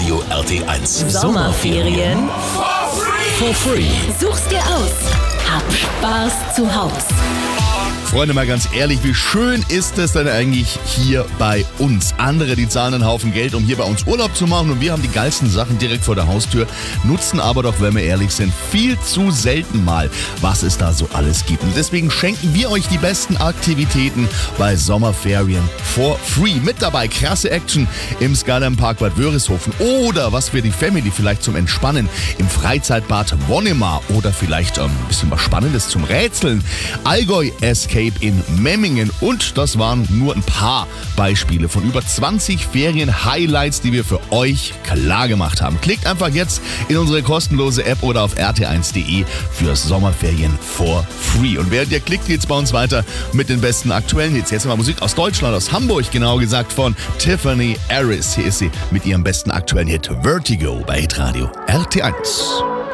Radio RT1. Sommerferien For free. such's dir aus. Hab Spaß zu Haus. Freunde, mal ganz ehrlich, wie schön ist es denn eigentlich hier bei uns? Andere, die zahlen einen Haufen Geld, um hier bei uns Urlaub zu machen, und wir haben die geilsten Sachen direkt vor der Haustür, nutzen aber doch, wenn wir ehrlich sind, viel zu selten mal, was es da so alles gibt. Und deswegen schenken wir euch die besten Aktivitäten bei Sommerferien for free. Mit dabei krasse Action im Skyline Park Bad Wörishofen oder was für die Family vielleicht zum Entspannen im Freizeitbad Wonnemar oder vielleicht ein bisschen was Spannendes zum Rätseln. Allgäu Escape in Memmingen, und das waren nur ein paar Beispiele von über 20 Ferien-Highlights, die wir für euch klar gemacht haben. Klickt einfach jetzt in unsere kostenlose App oder auf rt1.de für Sommerferien for free. Und während ihr klickt, geht's bei uns weiter mit den besten aktuellen Hits. Jetzt mal Musik aus Deutschland, aus Hamburg genau gesagt, von Tiffany Harris. Hier ist sie mit ihrem besten aktuellen Hit Vertigo bei Hitradio RT1.